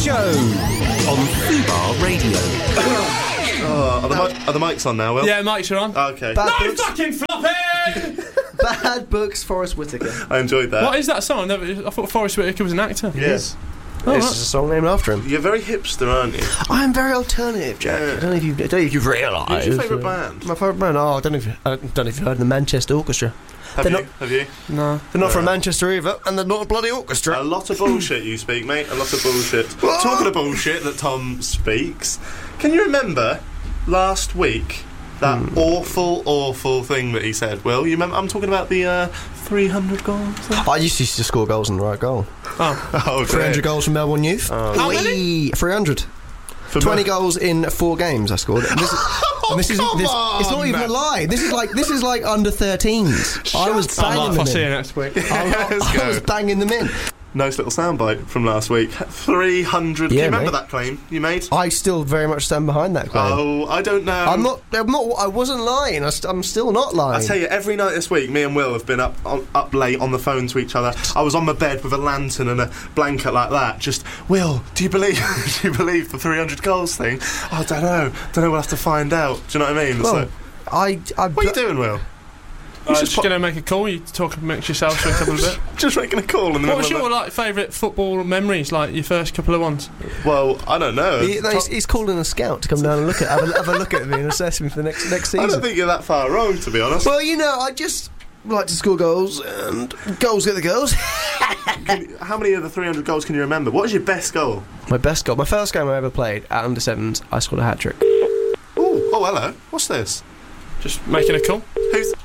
Show on Fubar Radio. Are the mics on now, Will? Yeah, mics are on. Okay. Fucking floppy! Bad Books, Forrest Whitaker. I enjoyed that. What is that song? I thought Forrest Whitaker was an actor. Yes. This is a song named after him. You're very hipster, aren't you? I'm very alternative, Jack. Yeah. I don't know if you've realised. Who's your favourite band? My favourite band? Oh, I don't know if you've heard of the Manchester Orchestra. Have you? No. They're not from Manchester either, and they're not a bloody orchestra. A lot of bullshit you speak, mate. A lot of bullshit. Talking of bullshit that Tom speaks, can you remember last week that awful thing that he said? Will, you remember? I'm talking about the 300 goals thing? I used to score goals in the right goal. Oh, 300 goals from Melbourne Youth. How many? 300. 20 goals in 4 games I scored. And this is it's not even a lie. This is like under 13s. I was banging them in. Next week. I was banging them in. Nice little soundbite from last week. 300. Do you remember that claim you made? I still very much stand behind that claim. Oh, I don't know. I wasn't lying. I'm still not lying. I tell you, every night this week, me and Will have been up late on the phone to each other. I was on my bed with a lantern and a blanket like that. Just, Will, do you believe the 300 goals thing? Oh, I don't know. We'll have to find out. Do you know what I mean? Well, what are you doing, Will? You're just going to make a call. You talk amongst yourselves for a couple of bit. Just making a call in the middle. What's your favourite football memories? Like your first couple of ones? Well, I don't know. He's calling a scout to come down and have a look at me and assess me for the next season. I don't think you're that far wrong, to be honest. Well, I just like to score goals, and goals get the goals. How many of the 300 goals can you remember? What was your best goal? My best goal. My first game I ever played at under 7s, I scored a hat trick. Oh, hello. What's this? Just making a call. Who's?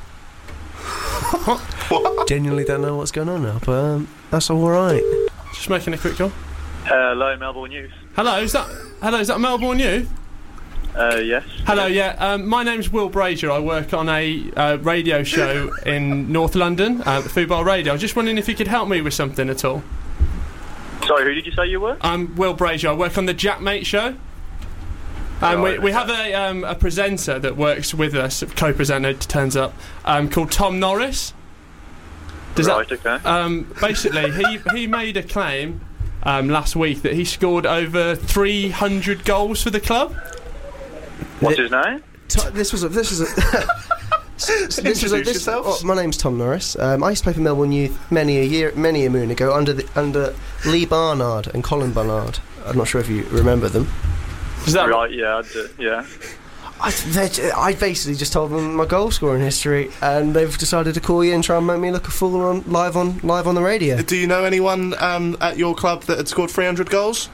What? Genuinely don't know what's going on now, but that's all right. Just making a quick call. Hello, Melbourne Youth. Hello, is that Melbourne Youth? Yes. Hello, yeah. My name's Will Brazier. I work on a radio show in North London, Fubar Radio. I was just wondering if you could help me with something at all. Sorry, who did you say you were? I'm Will Brazier. I work on the Jack Mate Show. We have a presenter that works with us, co-presenter turns up, called Tom Norris. Okay. Basically, he made a claim last week that he scored over 300 goals for the club. What's his name? This was yourself. My name's Tom Norris. I used to play for Melbourne Youth many a moon ago under Lee Barnard and Colin Barnard. I'm not sure if you remember them. Is that right? Yeah, I do. Yeah. I basically just told them my goal scoring history, and they've decided to call you and try and make me look a fool live on the radio. Do you know anyone at your club that had scored 300 goals?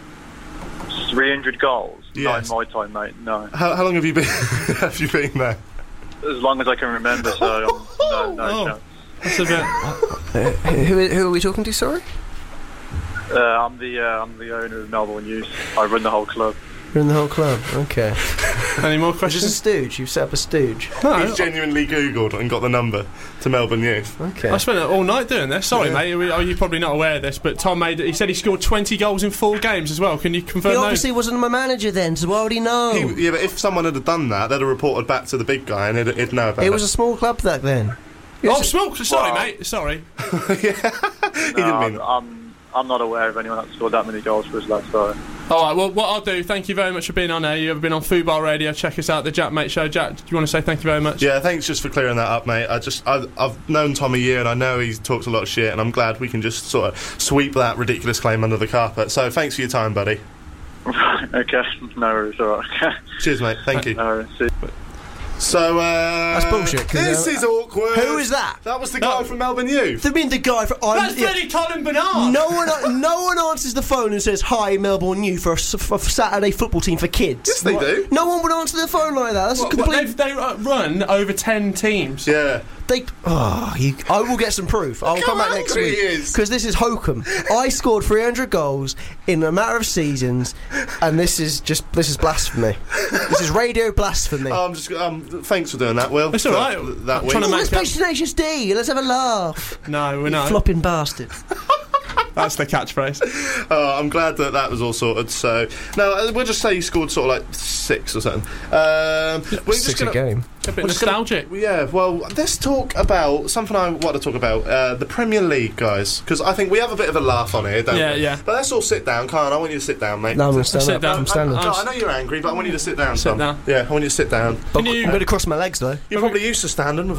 300 goals? Yes. Not in my time, mate. No. How long have you been? Have you been there? As long as I can remember. So no chance. That's a bit. Who are we talking to? Sorry. I'm the owner of Melbourne Youth. I run the whole club. You're in the whole club. Okay. Any more questions? Just a stooge. You've set up a stooge. No, He's genuinely Googled and got the number to Melbourne Youth. Okay. I spent all night doing this. Sorry, mate. You're probably not aware of this, but Tom he said he scored 20 goals in 4 games as well. Can you confirm He those? obviously wasn't my manager then, so why would he know? Yeah, but if someone had done that, they'd have reported back to the big guy and he'd know about it. It was a small club back then. Oh, small. Sorry, mate. Sorry. He didn't mean that. I'm not aware of anyone that scored that many goals for us, lad, sorry. Alright, well, what I'll do, thank you very much for being on air. You've been on Fubar Radio. Check us out, the Jack Mate Show. Jack, do you want to say thank you very much? Yeah, thanks just for clearing that up, mate. I've known Tom a year and I know he talks a lot of shit, and I'm glad we can just sort of sweep that ridiculous claim under the carpet. So thanks for your time, buddy. Okay, no worries, alright. Cheers, mate. Thank you. No worries, see you. So, that's bullshit. This is awkward. Who is that? That was the guy from Melbourne Youth. I mean, the guy from... That's Freddie Colin Bernard. No one answers the phone and says, "Hi, Melbourne Youth for a Saturday football team for kids." Yes, they do. No one would answer the phone like that. That's a complete... They run over 10 teams. Yeah. I will get some proof. I'll come back next week because this is hokum. I scored 300 goals in a matter of seasons, and this is blasphemy. This is radio blasphemy. Thanks for doing that, Will. It's all right. That week. Let's play Tenacious D. Let's have a laugh. No, we're not. Flopping bastard. That's the catchphrase. I'm glad that was all sorted. So now we'll just say you scored sort of like 6 or something. We're just 6 gonna, a game. A bit nostalgic. Yeah, well, let's talk about something I want to talk about. The Premier League, guys, because I think we have a bit of a laugh on here, don't we? Yeah. But let's all sit down, Khan. I want you to sit down, mate. No, I'm going to stand Sit up. down. I'm standing. I know you're angry, but I want you to sit down. Sit Tom. down. Yeah, I want you to sit down. But Can you- I'm going to cross my legs, though. You're probably used to standing.